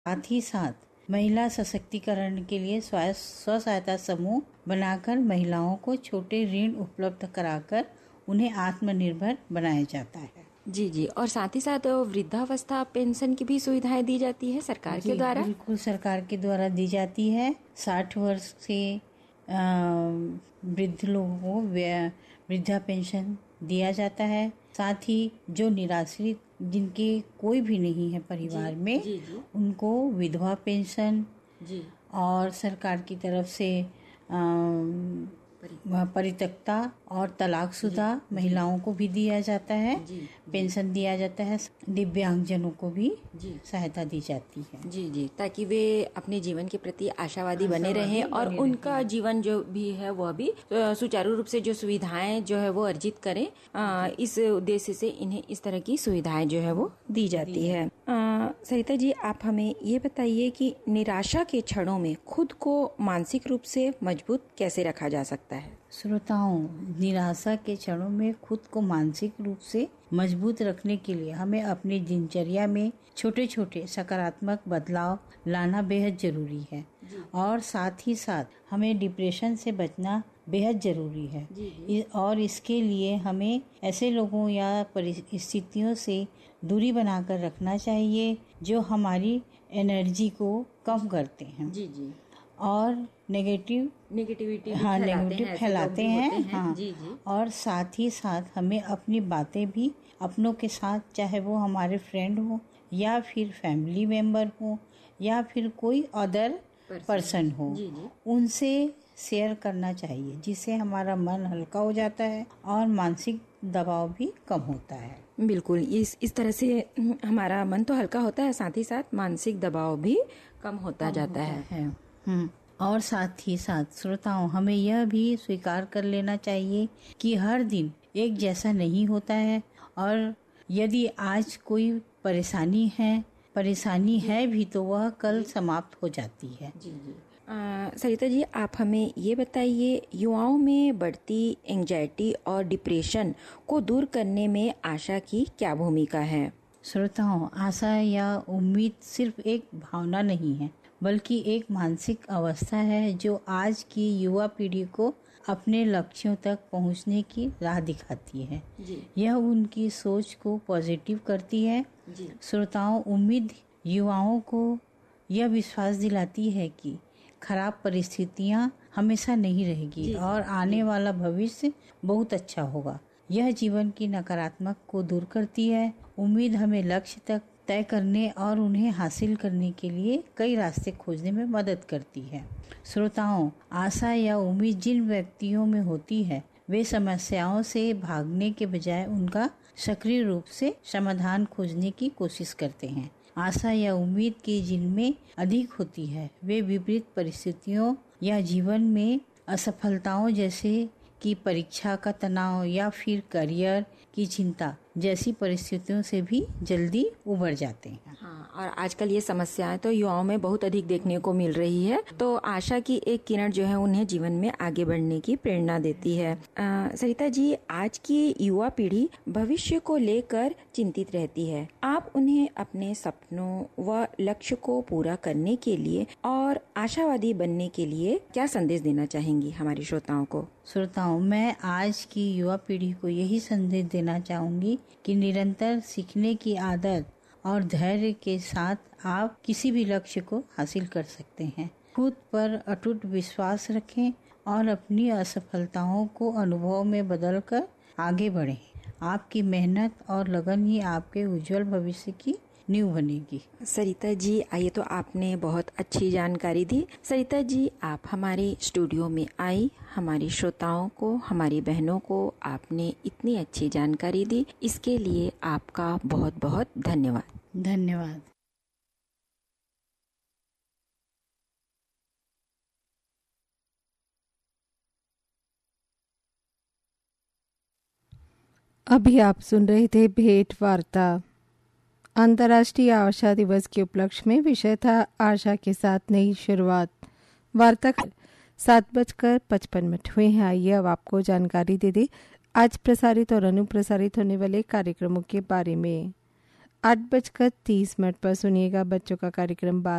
साथ ही साथ महिला सशक्तिकरण के लिए स्व सहायता समूह बनाकर महिलाओं को छोटे ऋण उपलब्ध कराकर उन्हें आत्मनिर्भर बनाया जाता है। जी जी, और साथ ही साथ वृद्धावस्था पेंशन की भी सुविधाएं दी जाती है सरकार के द्वारा। बिल्कुल, सरकार के द्वारा दी जाती है। 60 वर्ष से वृद्ध लोगों को वृद्धा पेंशन दिया जाता है। साथ ही जो निराश्रित जिनके कोई भी नहीं है परिवार में, उनको विधवा पेंशन और सरकार की तरफ से परित्यक्ता और तलाकशुदा महिलाओं को भी दिया जाता है, पेंशन दिया जाता है। दिव्यांगजनों को भी सहायता दी जाती है। जी जी, ताकि वे अपने जीवन के प्रति आशावादी बने रहें और उनका जीवन जो भी है वह भी सुचारू रूप से जो सुविधाएं जो है वो अर्जित करें। इस उद्देश्य से इन्हें इस तरह की सुविधाएं जो है वो दी जाती है। सरिता जी, आप हमें ये बताइए कि निराशा के क्षणों में खुद को मानसिक रूप से मजबूत कैसे रखा जा सकता है? श्रोताओं, निराशा के क्षणों में खुद को मानसिक रूप से मजबूत रखने के लिए हमें अपनी दिनचर्या में छोटे छोटे सकारात्मक बदलाव लाना बेहद जरूरी है और साथ ही साथ हमें डिप्रेशन से बचना बेहद जरूरी है। और इसके लिए हमें ऐसे लोगों या परिस्थितियों से दूरी बनाकर रखना चाहिए जो हमारी एनर्जी को कम करते हैं और नेगेटिविटी फैलाते हैं। और साथ ही साथ हमें अपनी बातें भी अपनों के साथ, चाहे वो हमारे फ्रेंड हो या फिर फैमिली मेंबर हो या फिर कोई अदर पर्सन हो, उनसे शेयर करना चाहिए, जिससे हमारा मन हल्का हो जाता है और मानसिक दबाव भी कम होता है। बिल्कुल, इस तरह से हमारा मन तो हल्का होता है, साथ ही साथ मानसिक दबाव भी कम होता जाता है। और साथ ही साथ श्रोताओं, हमें यह भी स्वीकार कर लेना चाहिए कि हर दिन एक जैसा नहीं होता है और यदि आज कोई परेशानी है भी तो वह कल समाप्त हो जाती है। सरिता जी, आप हमें ये बताइए, युवाओं में बढ़ती एंजाइटी और डिप्रेशन को दूर करने में आशा की क्या भूमिका है? श्रोताओं, आशा या उम्मीद सिर्फ एक भावना नहीं है, बल्कि एक मानसिक अवस्था है जो आज की युवा पीढ़ी को अपने लक्ष्यों तक पहुंचने की राह दिखाती है। यह उनकी सोच को पॉजिटिव करती है। श्रोताओं, उम्मीद युवाओं को यह विश्वास दिलाती है कि खराब परिस्थितियां हमेशा नहीं रहेगी और आने वाला भविष्य बहुत अच्छा होगा। यह जीवन की नकारात्मक को दूर करती है। उम्मीद हमें लक्ष्य तक तय करने और उन्हें हासिल करने के लिए कई रास्ते खोजने में मदद करती है। श्रोताओं, आशा या उम्मीद जिन व्यक्तियों में होती है, वे समस्याओं से भागने के बजाय उनका सक्रिय रूप से समाधान खोजने की कोशिश करते हैं। आशा या उम्मीद की जिनमें अधिक होती है, वे विपरीत परिस्थितियों या जीवन में असफलताओं जैसे कि परीक्षा का तनाव या फिर करियर की चिंता जैसी परिस्थितियों से भी जल्दी उबर जाते हैं। और आजकल ये समस्याएं तो युवाओं में बहुत अधिक देखने को मिल रही है, तो आशा की एक किरण जो है उन्हें जीवन में आगे बढ़ने की प्रेरणा देती है। सरिता जी, आज की युवा पीढ़ी भविष्य को लेकर चिंतित रहती है। आप उन्हें अपने सपनों व लक्ष्य को पूरा करने के लिए और आशावादी बनने के लिए क्या संदेश देना चाहेंगी हमारे श्रोताओं को? श्रोताओं, मैं आज की युवा पीढ़ी को यही संदेश देना चाहूंगी कि निरंतर सीखने की आदत और धैर्य के साथ आप किसी भी लक्ष्य को हासिल कर सकते हैं। खुद पर अटूट विश्वास रखें और अपनी असफलताओं को अनुभव में बदलकर आगे बढ़ें। आपकी मेहनत और लगन ही आपके उज्जवल भविष्य की नींव बनेगी। सरिता जी, आइए तो आपने बहुत अच्छी जानकारी दी। सरिता जी, आप हमारे स्टूडियो में आई, हमारे श्रोताओं को, हमारी बहनों को आपने इतनी अच्छी जानकारी दी, इसके लिए आपका बहुत बहुत धन्यवाद। धन्यवाद। अभी आप सुन रहे थे भेंट वार्ता। अंतर्राष्ट्रीय आशा दिवस के उपलक्ष्य में विषय था आशा के साथ नई शुरुआत। वार्ता 7:55 हुए हैं। आइए अब आपको जानकारी दे दें आज प्रसारित और अनुप्रसारित होने वाले कार्यक्रमों के बारे में। 8:30 पर सुनिएगा बच्चों का कार्यक्रम।